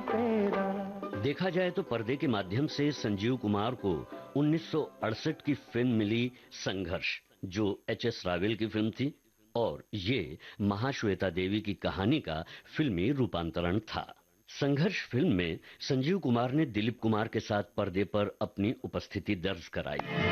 तेरा। देखा जाए तो पर्दे के माध्यम से संजीव कुमार को 1968 की फिल्म मिली संघर्ष, जो एच.एस. रावेल की फिल्म थी, और ये महाश्वेता देवी की कहानी का फिल्मी रूपांतरण था। संघर्ष फिल्म में संजीव कुमार ने दिलीप कुमार के साथ पर्दे पर अपनी उपस्थिति दर्ज कराई।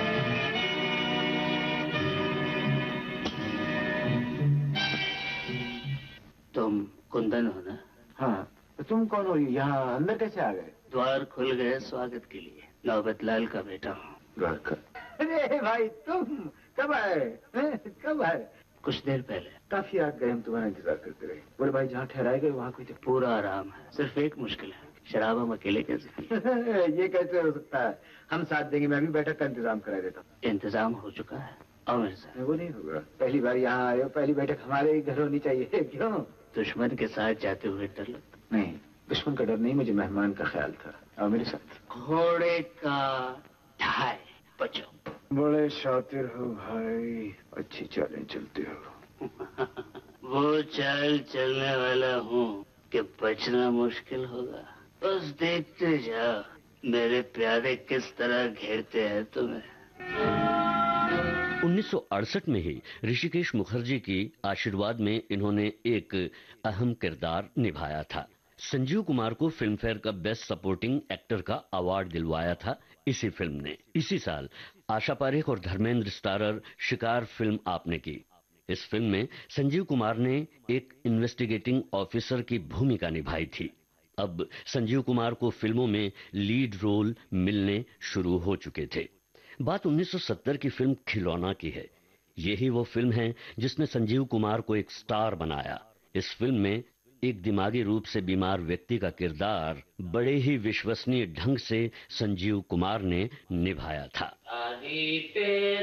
तुम कुंदन हो ना? हाँ, तो तुम कौन हो? यहाँ अंदर कैसे आ गए? द्वार खुल गए स्वागत के लिए। नौबत लाल का बेटा हूँ। द्वार का? अरे भाई, तुम कब आए? कब आए? कुछ देर पहले। काफी आग गए, हम तुम्हारा इंतजार करते रहे। बोले भाई, जहाँ ठहराए गए वहाँ कोई तो पूरा आराम है, सिर्फ एक मुश्किल है, शराब हम अकेले कैसे पिए? ये कैसे हो सकता है? हम साथ देंगे, मैं भी बैठक का इंतजाम करा देता हूँ। इंतजाम हो चुका है। और मिर्जा, वो नहीं होगा। पहली बार यहाँ आए हो, पहली बैठक हमारे ही घर होनी चाहिए। क्यों? दुश्मन के साथ जाते हुए डर लगता? नहीं, दुश्मन का डर नहीं, मुझे मेहमान का ख्याल था। और मेरे साथ घोड़े का ढाई बचो। बड़े शातिर हो भाई, अच्छी चालें चलते हो। वो चाल चलने वाला हूँ कि बचना मुश्किल होगा। बस देखते जाओ मेरे प्यारे किस तरह घेरते हैं तुम्हें। 1968 में ही ऋषिकेश मुखर्जी की आशीर्वाद में इन्होंने एक अहम किरदार निभाया था। संजीव कुमार को फिल्म फेयर का बेस्ट सपोर्टिंग एक्टर का अवार्ड दिलवाया था इसी फिल्म ने। इसी साल आशा पारेख और धर्मेंद्र स्टारर शिकार फिल्म आपने की। इस फिल्म में संजीव कुमार ने एक इन्वेस्टिगेटिंग ऑफिसर की भूमिका निभाई थी। अब संजीव कुमार को फिल्मों में लीड रोल मिलने शुरू हो चुके थे। बात 1970 की फिल्म खिलौना की है। यही वो फिल्म है जिसने संजीव कुमार को एक स्टार बनाया। इस फिल्म में एक दिमागी रूप से बीमार व्यक्ति का किरदार बड़े ही विश्वसनीय ढंग से संजीव कुमार ने निभाया था। आदि पे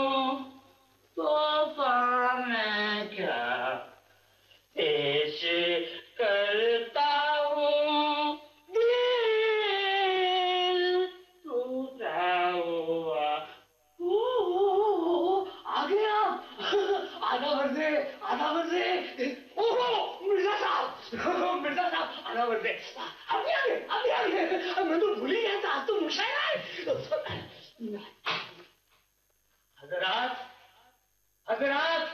तूफान में क्या पेश करता हूँ, दिल टूटा हुआ। आ गया, आधा बजे। ओहो मिर्जा साहब, आधा बजे। अभी मैं तो भूल ही गया था, आज तो मुशायरा है। हजरात,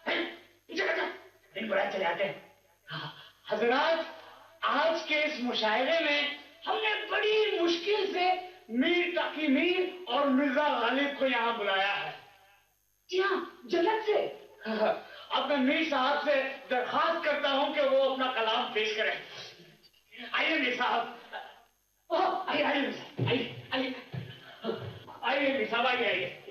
दिन बड़ा चले आते हैं। हजरात, आज के इस मुशायरे में हमने बड़ी मुश्किल से मीर तकी मीर और मिर्जा गालिब को यहाँ बुलाया है। जी हाँ, जन्नत से। अब मैं मीर साहब से दरखास्त करता हूँ कि वो अपना कलाम पेश करें। आइए मीर साहब, आइए मीर साहब, आइए मीर साहब, आइए।